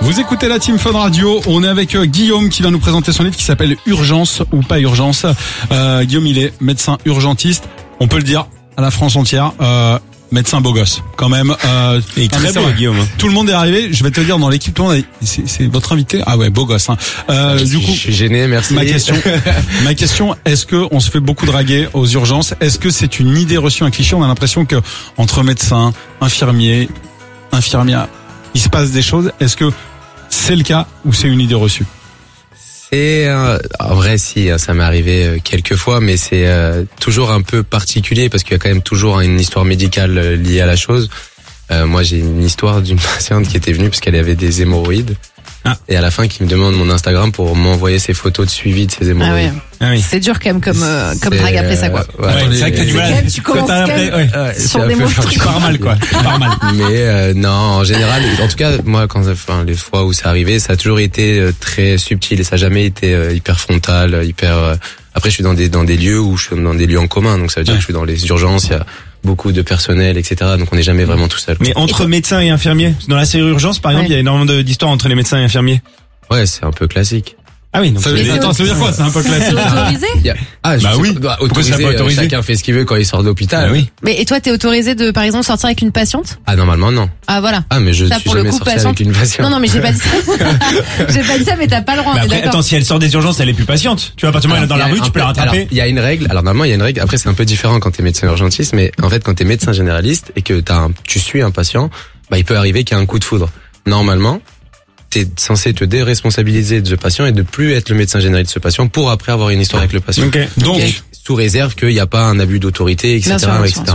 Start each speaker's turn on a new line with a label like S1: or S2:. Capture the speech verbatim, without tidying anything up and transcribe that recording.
S1: Vous écoutez la Team Fun Radio, on est avec euh, Guillaume qui va nous présenter son livre qui s'appelle Urgence ou pas urgence. Euh, Guillaume, il est médecin urgentiste, on peut le dire à la France entière, euh, médecin beau gosse quand même. Euh,
S2: Et très beau, Guillaume.
S1: Tout le monde est arrivé, je vais te dire dans l'équipe, tout le monde a dit, c'est, c'est votre invité. Ah ouais, beau gosse. Hein. Euh, du coup,
S3: je suis gêné, merci.
S1: Ma question, ma question, est-ce que on se fait beaucoup draguer aux urgences? Est-ce que c'est une idée reçue, un cliché? On a l'impression que entre médecins, infirmiers, infirmières, il se passe des choses. Est-ce que c'est le cas ou c'est une idée reçue?
S3: C'est euh, en vrai, si ça m'est arrivé quelques fois, mais c'est euh, toujours un peu particulier parce qu'il y a quand même toujours une histoire médicale euh, liée à la chose. Euh, moi, j'ai une histoire d'une patiente qui était venue parce qu'elle avait des hémorroïdes. Ah. Et à la fin, qui me demande mon Instagram pour m'envoyer ses photos de suivi de ses hémorroïdes.
S4: Ah ouais. Ah oui. C'est dur quand même comme euh, comme drague après ça quoi.
S3: Euh, ouais,
S2: ouais, c'est vrai que t'as du mal.
S4: Tu commences quand même
S2: ouais.
S4: ouais, sur des mots
S2: tu pars mal quoi. Tu pars mal.
S3: Mais euh, non, en général, en tout cas, moi, quand enfin les fois où c'est arrivé, ça a toujours été euh, très subtil et ça a jamais été euh, hyper frontal, hyper. Euh... Après, je suis dans des dans des lieux où je suis dans des lieux en commun, donc ça veut dire ouais. que je suis dans les urgences. Il y a beaucoup de personnel, et cetera. Donc on n'est jamais vraiment tout seul.
S2: Mais entre médecins et infirmiers, dans la série Urgence, par exemple, il ouais. y a énormément d'histoires entre les médecins et infirmiers.
S3: Ouais, c'est un peu classique.
S2: Ah oui, donc
S1: ça veut dire, attends, ça veut dire quoi? C'est un peu classique.
S4: C'est autorisé?
S3: a, ah,
S1: bah oui.
S3: Bah, autorisé,
S2: pas autorisé.
S3: Chacun fait ce qu'il veut quand il sort d'hôpital.
S2: Bah oui.
S4: Mais et toi, t'es autorisé de, par exemple, sortir avec une patiente?
S3: Ah, normalement, non.
S4: Ah, voilà.
S3: Ah, mais je
S4: ça,
S3: suis jamais
S4: coup,
S3: sorti
S4: patiente.
S3: avec une patiente.
S4: Non, non, mais j'ai pas dit ça. j'ai pas dit ça, mais t'as pas le droit.
S2: Mais après, attends, si elle sort des urgences, elle est plus patiente. Tu vois, à partir du moment où elle est dans la rue, tu peux la rattraper.
S3: Il y a une règle. Alors, normalement, il y a une règle. Après, c'est un peu différent quand t'es médecin urgentiste, mais en fait, quand t'es médecin généraliste et que t'as un, tu suis un patient, bah, il peut arriver qu'il y ait un coup de foudre. Normalement, t'es censé te déresponsabiliser de ce patient et de plus être le médecin généraliste de ce patient pour après avoir une histoire avec le patient.
S1: Okay. Donc,
S3: okay. sous réserve qu'il n'y a pas un abus d'autorité, et cetera, et cetera.